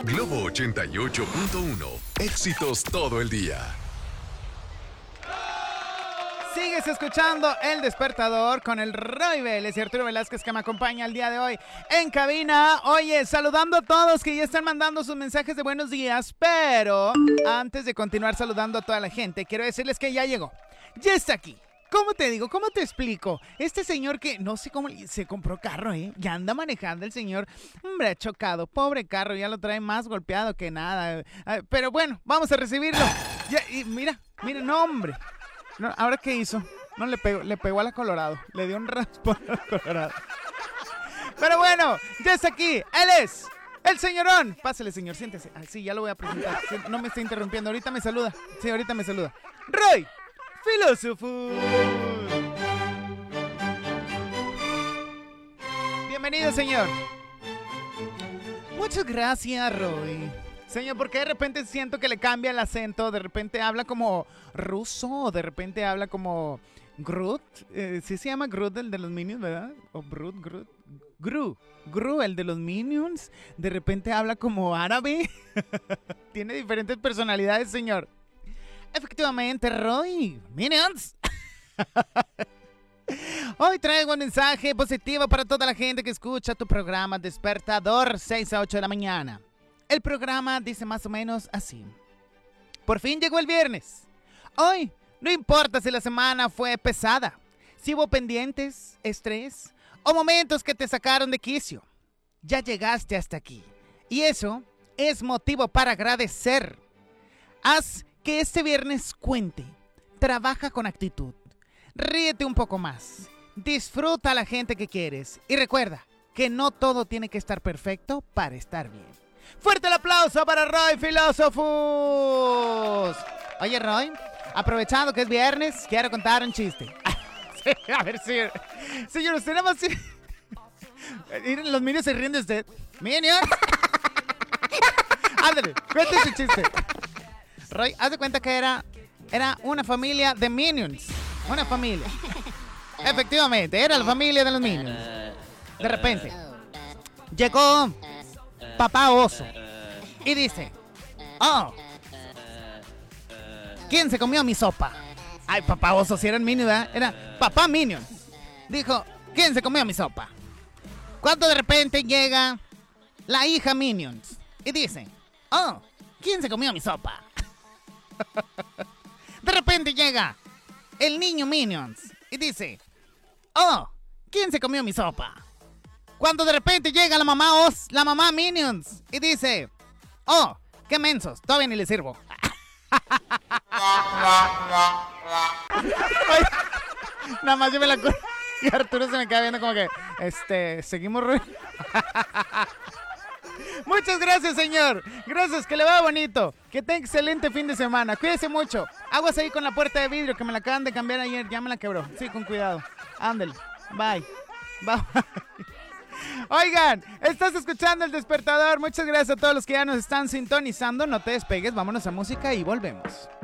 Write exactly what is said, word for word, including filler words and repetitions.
Globo ochenta y ocho punto uno. Éxitos todo el día. Sigues escuchando El Despertador con el Roy Vélez y Arturo Velázquez, que me acompaña el día de hoy en cabina. Oye, saludando a todos que ya están mandando sus mensajes de buenos días, pero antes de continuar saludando a toda la gente, quiero decirles que ya llegó, ya está aquí. ¿Cómo te digo? ¿Cómo te explico? Este señor que no sé cómo se compró carro, ¿eh? Ya anda manejando el señor. Hombre, ha chocado. Pobre carro, ya lo trae más golpeado que nada. Pero bueno, vamos a recibirlo. Ya, y mira, mira, no, hombre. No, ¿ahora qué hizo? No, le pegó, le pegó a la Colorado. Le dio un raspón a la Colorado. Pero bueno, ya está aquí. Él es el señorón. Pásale, señor, siéntese. Ah, sí, ya lo voy a presentar. Sí, no me está interrumpiendo. Ahorita me saluda. Sí, ahorita me saluda. Roy Filósofo. Bienvenido, señor. Muchas gracias, Roy. Señor, porque de repente siento que le cambia el acento, de repente habla como ruso, o de repente habla como Groot. Eh, sí se llama Groot, el de los Minions, ¿verdad? O Groot, Groot. Gru, Gru, el de los Minions. De repente habla como árabe. Tiene diferentes personalidades, señor. Efectivamente, Roy. Minions. Hoy traigo un mensaje positivo para toda la gente que escucha tu programa Despertador, seis a ocho de la mañana. El programa dice más o menos así. Por fin llegó el viernes. Hoy, no importa si la semana fue pesada, si hubo pendientes, estrés o momentos que te sacaron de quicio. Ya llegaste hasta aquí. Y eso es motivo para agradecer. Haz que este viernes cuente. Trabaja con actitud. Ríete un poco más. Disfruta a la gente que quieres. Y recuerda que no todo tiene que estar perfecto para estar bien. ¡Fuerte el aplauso para Roy Filósofos! Oye, Roy, aprovechando que es viernes, quiero contar un chiste. Sí, a ver, señor. Señores, tenemos... Los Minions se ríen de usted. ¡Minions! Ándale, cuente su chiste. Roy, haz de cuenta que era, era una familia de Minions. Una familia. Efectivamente, era la familia de los Minions. De repente, llegó Papá Oso y dice: oh, ¿quién se comió mi sopa? Ay, Papá Oso, si eran Minions, ¿verdad? Era Papá Minions. Dijo: ¿quién se comió mi sopa? Cuando de repente llega la hija Minions y dice: oh, ¿quién se comió mi sopa? De repente llega el niño Minions y dice: oh, ¿quién se comió mi sopa? Cuando de repente llega la mamá Os, la mamá Minions y dice: oh, qué mensos, todavía ni le sirvo. Ay, nada más yo me la cu- y Arturo se me queda viendo como que, este, seguimos. Ru- Muchas gracias, señor. Gracias, que le vaya bonito. Que tenga excelente fin de semana. Cuídese mucho. Aguas ahí con la puerta de vidrio que me la acaban de cambiar ayer. Ya me la quebró. Sí, con cuidado. Ándale. Bye. Bye. Oigan, estás escuchando El Despertador. Muchas gracias a todos los que ya nos están sintonizando. No te despegues. Vámonos a música y volvemos.